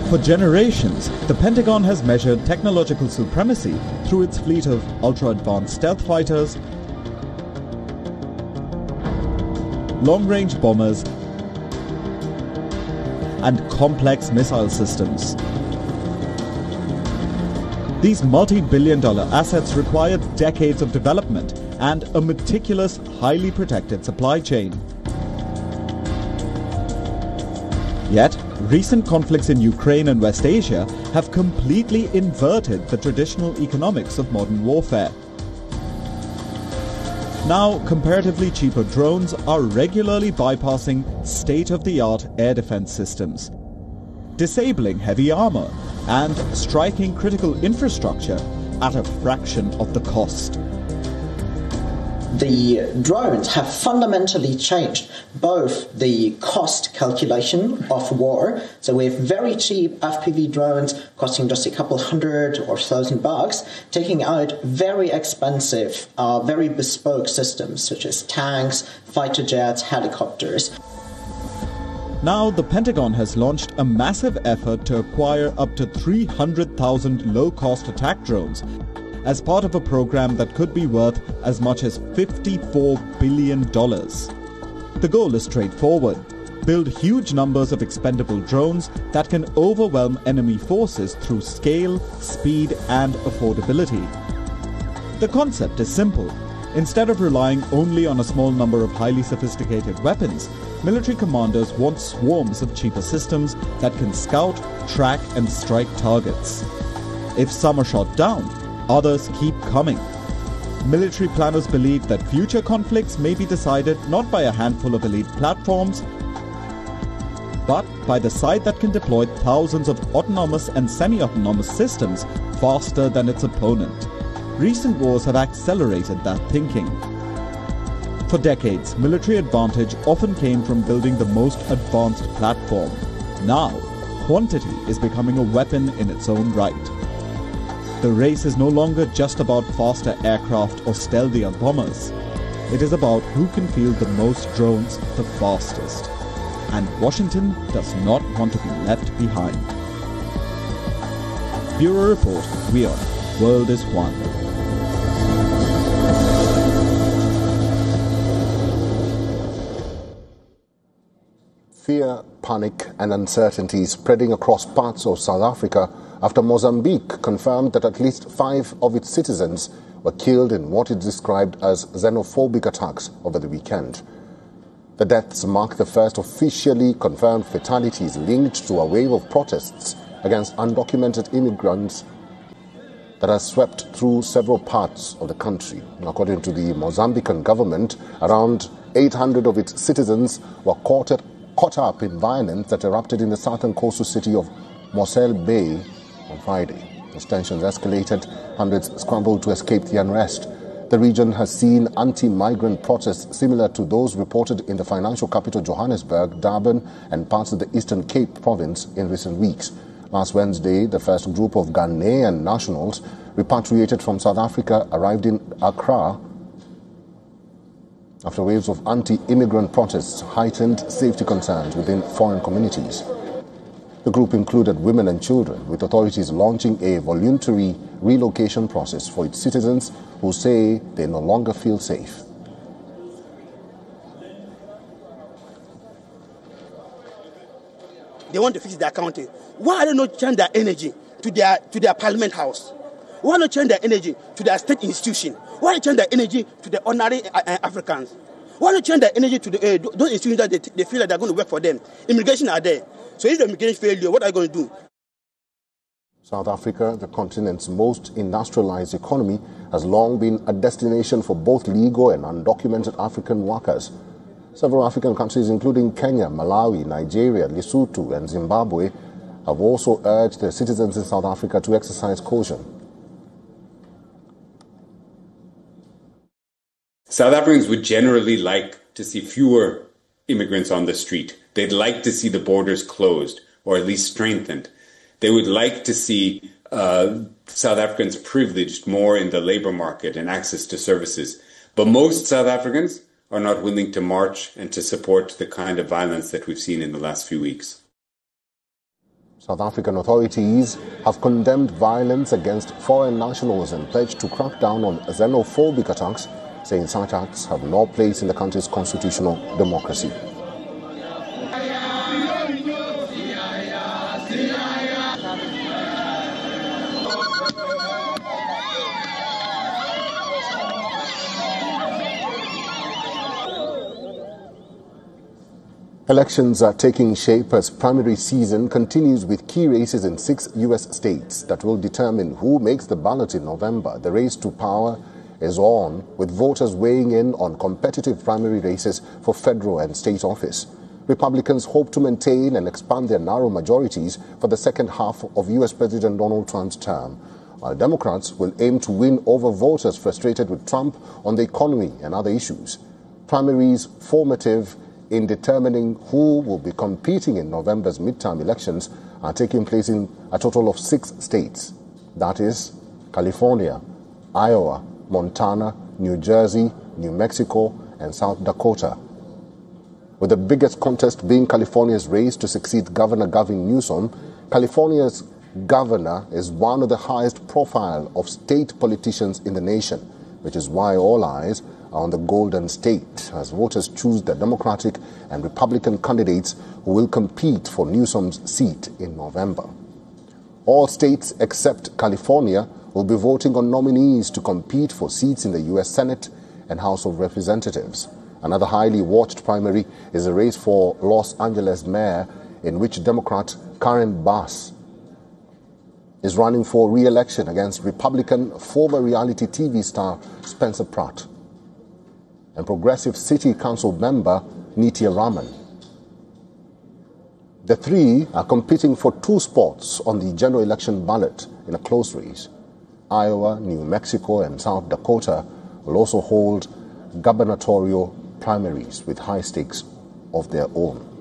For generations, the Pentagon has measured technological supremacy through its fleet of ultra-advanced stealth fighters, long-range bombers, and complex missile systems. These multi-billion-dollar assets required decades of development and a meticulous, highly protected supply chain. Yet, recent conflicts in Ukraine and West Asia have completely inverted the traditional economics of modern warfare. Now, comparatively cheaper drones are regularly bypassing state-of-the-art air defense systems, disabling heavy armor, and striking critical infrastructure at a fraction of the cost. The drones have fundamentally changed both the cost calculation of war. So we have very cheap FPV drones costing just a couple hundred or $1,000, taking out very expensive, very bespoke systems such as tanks, fighter jets, helicopters. Now the Pentagon has launched a massive effort to acquire up to 300,000 low-cost attack drones as part of a program that could be worth as much as $54 billion. The goal is straightforward: build huge numbers of expendable drones that can overwhelm enemy forces through scale, speed, and affordability. The concept is simple. Instead of relying only on a small number of highly sophisticated weapons, military commanders want swarms of cheaper systems that can scout, track, and strike targets. If some are shot down, others keep coming. Military planners believe that future conflicts may be decided not by a handful of elite platforms, but by the side that can deploy thousands of autonomous and semi-autonomous systems faster than its opponent. Recent wars have accelerated that thinking. For decades, military advantage often came from building the most advanced platform. Now, quantity is becoming a weapon in its own right. The race is no longer just about faster aircraft or stealthier bombers. It is about who can field the most drones the fastest. And Washington does not want to be left behind. Bureau Report, WION, World is One. Fear, panic and uncertainty spreading across parts of South Africa after Mozambique confirmed that at least 5 of its citizens were killed in what it described as xenophobic attacks over the weekend. The deaths mark the first officially confirmed fatalities linked to a wave of protests against undocumented immigrants that has swept through several parts of the country. According to the Mozambican government, around 800 of its citizens were caught up in violence that erupted in the southern coastal city of Mossel Bay on Friday. As tensions escalated, hundreds scrambled to escape the unrest. The region has seen anti-migrant protests similar to those reported in the financial capital Johannesburg, Durban and parts of the Eastern Cape province in recent weeks. Last Wednesday, the first group of Ghanaian nationals repatriated from South Africa arrived in Accra after waves of anti-immigrant protests heightened safety concerns within foreign communities. The group included women and children, with authorities launching a voluntary relocation process for its citizens who say they no longer feel safe. They want to fix their country. Why are they not change their energy to their parliament house? Why not change their energy to their state institution? Why not change their energy to the ordinary Africans? Why not change their energy to those institutions that they feel that they're going to work for them? Immigration are there. So if the immigration failure, what are you going to do? South Africa, the continent's most industrialized economy, has long been a destination for both legal and undocumented African workers. Several African countries, including Kenya, Malawi, Nigeria, Lesotho, and Zimbabwe, have also urged their citizens in South Africa to exercise caution. South Africans would generally like to see fewer immigrants on the street. They'd like to see the borders closed, or at least strengthened. They would like to see South Africans privileged more in the labor market and access to services. But most South Africans are not willing to march and to support the kind of violence that we've seen in the last few weeks. South African authorities have condemned violence against foreign nationals and pledged to crack down on xenophobic attacks, saying such acts have no place in the country's constitutional democracy. Elections are taking shape as primary season continues with key races in 6 U.S. states that will determine who makes the ballot in November. The race to power is on, with voters weighing in on competitive primary races for federal and state office. Republicans hope to maintain and expand their narrow majorities for the second half of U.S. President Donald Trump's term, while Democrats will aim to win over voters frustrated with Trump on the economy and other issues. Primaries formative in determining who will be competing in November's midterm elections are taking place in a total of 6 states. That is California, Iowa, Montana, New Jersey, New Mexico, and South Dakota. With the biggest contest being California's race to succeed Governor Gavin Newsom, California's governor is one of the highest profile of state politicians in the nation, which is why all eyes on the Golden State as voters choose the Democratic and Republican candidates who will compete for Newsom's seat in November. All states except California will be voting on nominees to compete for seats in the U.S. Senate and House of Representatives. Another highly watched primary is a race for Los Angeles mayor, in which Democrat Karen Bass is running for re-election against Republican former reality TV star Spencer Pratt and Progressive City Council member Nitya Raman. The three are competing for 2 spots on the general election ballot in a close race. Iowa, New Mexico, and South Dakota will also hold gubernatorial primaries with high stakes of their own.